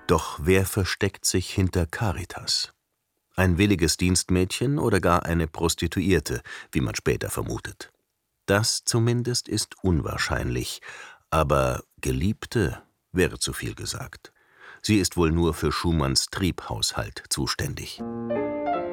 Doch wer versteckt sich hinter Caritas? Ein williges Dienstmädchen oder gar eine Prostituierte, wie man später vermutet? Das zumindest ist unwahrscheinlich, aber Geliebte wäre zu viel gesagt. Sie ist wohl nur für Schumanns Triebhaushalt zuständig.